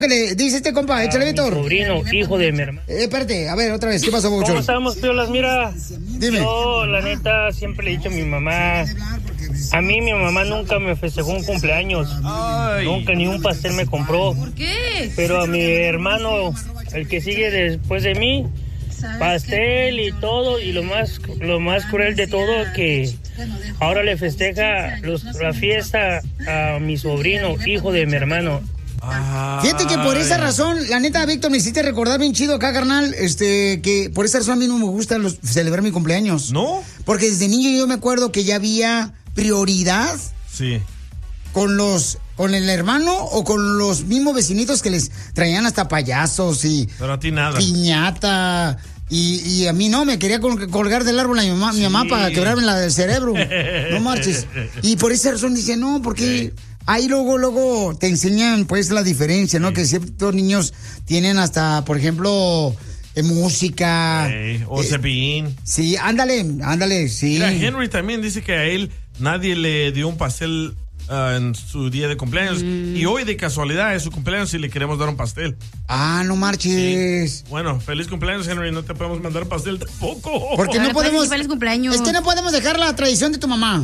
¿Qué le dice este compa? Échale, Víctor. Sobrino, hijo de mi hermano. Espérate, a ver, otra vez, ¿qué pasó, Bouchón? ¿Cómo estamos, piolas? Mira, dime. Yo, la neta, siempre le he dicho a mi mamá. A mí, mi mamá nunca me festejó un cumpleaños. Ay. Nunca ni un pastel me compró. ¿Por qué? Pero a mi hermano, el que sigue después de mí, pastel y todo. Y lo más cruel de todo, que ahora le festeja la fiesta a mi sobrino, hijo de mi hermano. Fíjate que por esa razón, la neta, Víctor, me hiciste recordar bien chido acá, carnal, que por esa razón a mí no me gusta celebrar mi cumpleaños. ¿No? Porque desde niño yo me acuerdo que ya había prioridad. Sí. Con el hermano o con los mismos vecinitos que les traían hasta payasos y... Pero a ti nada. Piñata. Y a mí no, me quería colgar del árbol a mi mamá para quebrarme el cerebro. No marches. Y por esa razón dice, no, porque... Ahí luego te enseñan pues la diferencia, ¿no? Sí. Que ciertos niños tienen hasta, por ejemplo, música. O cepillín. Sí, ándale, sí. Mira, Henry también dice que a él nadie le dio un pastel en su día de cumpleaños. Y hoy de casualidad es su cumpleaños y le queremos dar un pastel. Ah, no marches. Sí. Bueno, feliz cumpleaños, Henry. No te podemos mandar pastel tampoco. Porque no podemos. Feliz cumpleaños. Es que no podemos dejar la tradición de tu mamá.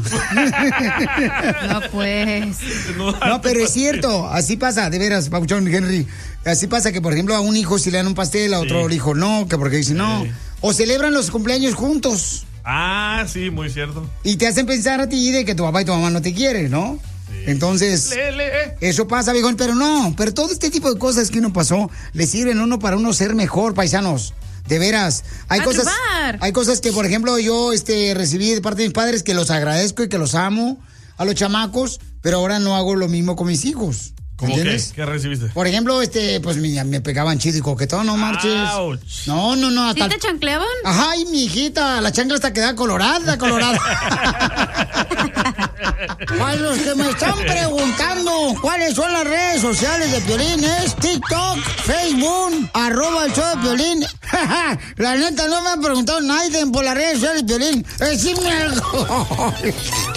No, pues. No, pero es cierto. Así pasa, de veras, Pauchón, Henry. Así pasa que, por ejemplo, a un hijo si le dan un pastel, a otro hijo no, que porque dice no. O celebran los cumpleaños juntos. Ah, sí, muy cierto. Y te hacen pensar a ti de que tu papá y tu mamá no te quieren, ¿no? Entonces, eso pasa, viejón, pero todo este tipo de cosas que uno pasó le sirven a uno para uno ser mejor, paisanos. De veras, hay cosas que, por ejemplo, yo recibí de parte de mis padres que los agradezco y que los amo a los chamacos, pero ahora no hago lo mismo con mis hijos. ¿Cómo qué? ¿Qué recibiste? Por ejemplo, pues me pegaban chido y coquetón, no marches. Ouch. No. ¿Sí te chancleaban? Ajá, y mi hijita, la chancla hasta queda colorada. Para los que me están preguntando cuáles son las redes sociales de Piolín, es TikTok, Facebook, @el show de Piolín. La neta, no me han preguntado nadie por las redes sociales de Piolín. Decime algo.